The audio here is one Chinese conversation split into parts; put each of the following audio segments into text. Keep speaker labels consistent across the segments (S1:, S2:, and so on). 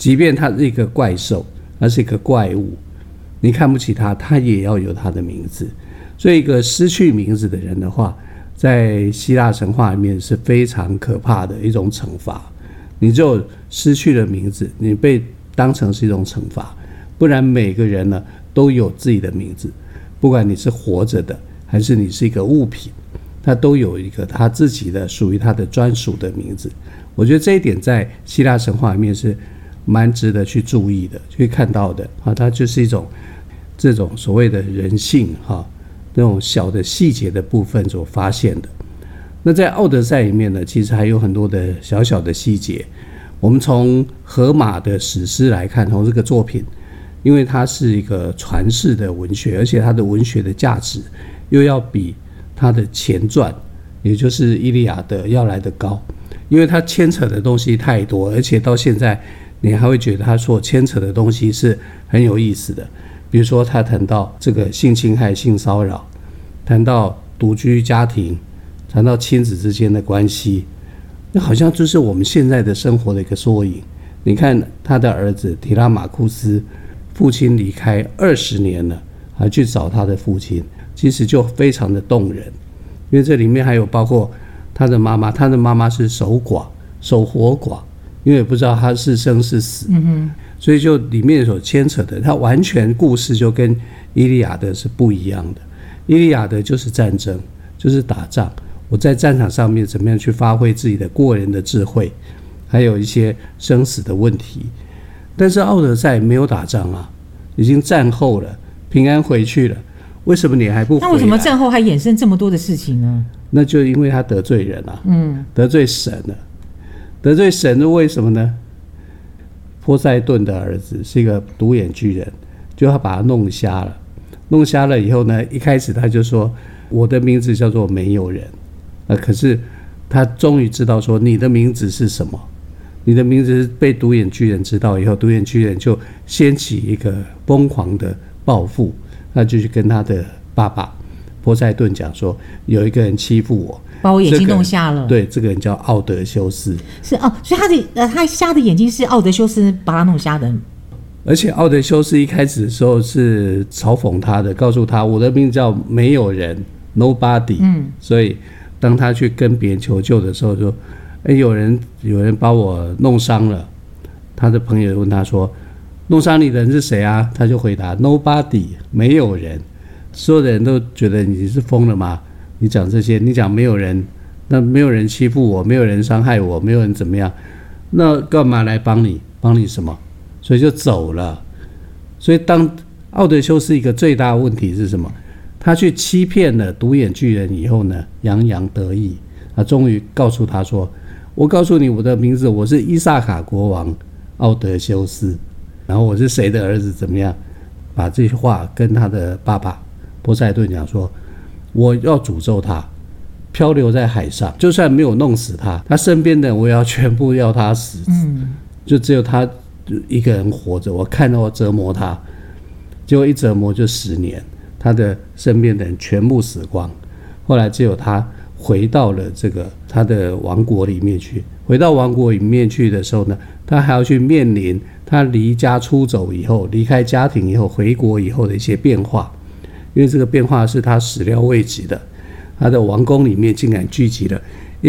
S1: 即便他是一个怪兽，他是一个怪物，你看不起他，他也要有他的名字。所以一个失去名字的人的话，在希腊神话里面是非常可怕的一种惩罚。你只有失去了名字，你被当成是一种惩罚，不然每个人呢都有自己的名字，不管你是活着的还是你是一个物品，他都有一个他自己的属于他的专属的名字。我觉得这一点在希腊神话里面是蛮值得去注意的，去看到的啊，它就是一种这种所谓的人性哈，那种小的细节的部分所发现的。那在奥德赛里面呢，其实还有很多的小小的细节。我们从荷马的史诗来看，从这个作品，因为它是一个传世的文学，而且它的文学的价值又要比它的前传，也就是伊利亚德要来得高，因为它牵扯的东西太多，而且到现在你还会觉得它所牵扯的东西是很有意思的。比如说他谈到这个性侵害、性骚扰，谈到独居家庭，谈到亲子之间的关系，那好像就是我们现在的生活的一个缩影。你看他的儿子提拉马库斯，父亲离开20年了，还去找他的父亲，其实就非常的动人。因为这里面还有包括他的妈妈，他的妈妈是守活寡，因为不知道他是生是死，所以就里面所牵扯的，他完全故事就跟伊利亚德是不一样的。伊利亚德就是战争，就是打仗，我在战场上面怎么样去发挥自己的过人的智慧，还有一些生死的问题。但是奥德赛没有打仗啊，已经战后了，平安回去了，为什么你还不回来？
S2: 那为什么战后还衍生这么多的事情呢？
S1: 那就因为他得罪人啊，得罪神了。得罪神是为什么呢？波塞顿的儿子是一个独眼巨人，就要把他弄瞎了。弄瞎了以后呢，一开始他就说我的名字叫做没有人，可是他终于知道说你的名字是什么。你的名字是被独眼巨人知道以后，独眼巨人就掀起一个疯狂的报复，他就去跟他的爸爸波塞顿讲说，有一个人欺负我，
S2: 把我眼睛弄瞎了。
S1: 对，这个人叫奥德修斯。
S2: 是哦，所以他瞎的眼睛是奥德修斯把他弄瞎的。
S1: 而且奥德修斯一开始的时候是嘲讽他的，告诉他我的名字叫没有人 ，nobody。所以当他去跟别人求救的时候说，有人把我弄伤了。他的朋友问他说，弄伤你的人是谁啊？他就回答 nobody， 没有人。所有的人都觉得你是疯了吗？你讲这些，你讲没有人，那没有人欺负我，没有人伤害我，没有人怎么样，那干嘛来帮你？帮你什么？所以就走了。所以当奥德修斯一个最大的问题是什么？他去欺骗了独眼巨人以后呢，洋洋得意，他终于告诉他说，我告诉你我的名字，我是伊萨卡国王奥德修斯，然后我是谁的儿子怎么样，把这些话跟他的爸爸波塞顿讲说，我要诅咒他漂流在海上，就算没有弄死他，他身边的人我也要全部要他死，就只有他一个人活着，我看到我折磨他，结果一折磨就10年，他的身边的人全部死光，后来只有他回到了这个他的王国里面去。回到王国里面去的时候呢，他还要去面临他离家出走以后，离开家庭以后，回国以后的一些变化。因为这个变化是他始料未及的，他的王宫里面竟然聚集了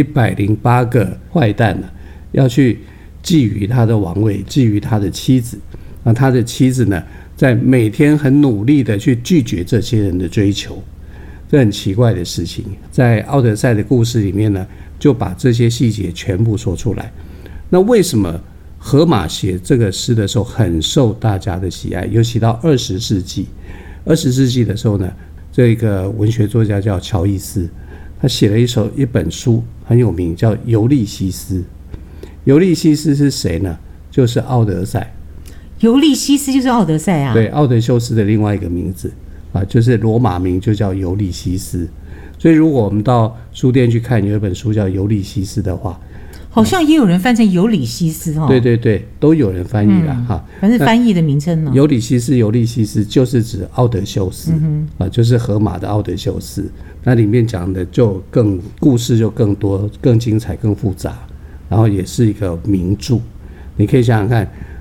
S1: 108个坏蛋呢，要去觊觎他的王位，觊觎他的妻子。那他的妻子呢，在每天很努力的去拒绝这些人的追求，这很奇怪的事情。在奥德赛的故事里面呢，就把这些细节全部说出来。那为什么荷马写这个诗的时候很受大家的喜爱？尤其到20世纪的时候呢，这个文学作家叫乔伊斯，他写了一本书很有名，叫《尤利西斯》。尤利西斯是谁呢？就是奥德赛。
S2: 尤利西斯就是奥德赛啊？
S1: 对，奥德修斯的另外一个名字啊，就是罗马名就叫尤利西斯。所以如果我们到书店去看，有一本书叫《尤利西斯》的话，
S2: 好像也有人翻成尤里西斯哦。
S1: 对对对，都有人翻译了哈。
S2: 反正翻译的名称呢，
S1: 尤里西斯、尤利西斯就是指奥德修斯就是荷马的奥德修斯。那里面讲的就故事就更多、更精彩、更复杂，然后也是一个名著。你可以想想看，